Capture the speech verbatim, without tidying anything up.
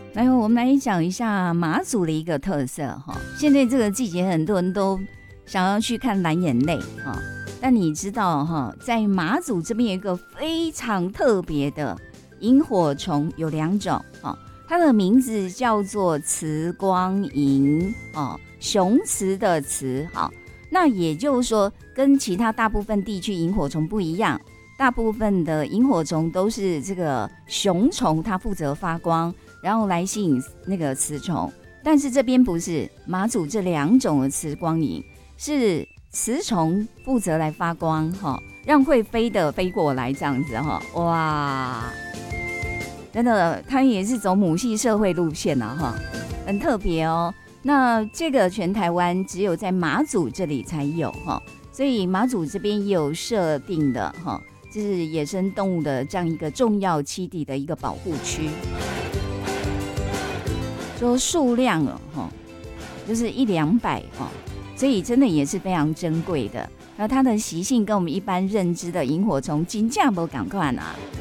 来，我们来讲一下马祖的一个特色哈。现在这个季节，很多人都想要去看蓝眼泪哈。但你知道哈，在马祖这边有一个非常特别的萤火虫，有两种哈。它的名字叫做慈光萤哦，雄雌的雌哈。那也就是说，跟其他大部分地区萤火虫不一样，大部分的萤火虫都是这个雄虫，它负责发光。然后来吸引那个雌虫，但是这边不是，马祖这两种的雌光萤是雌虫负责来发光哈，让会飞的飞过来这样子哈，哇，真的，它也是走母系社会路线啊哈，很特别哦。那这个全台湾只有在马祖这里才有哈，所以马祖这边也有设定的哈，这是野生动物的这样一个重要栖地的一个保护区。说数量哦，就是一两百哦，所以真的也是非常珍贵的。那它的习性跟我们一般认知的萤火虫真的不同款啊。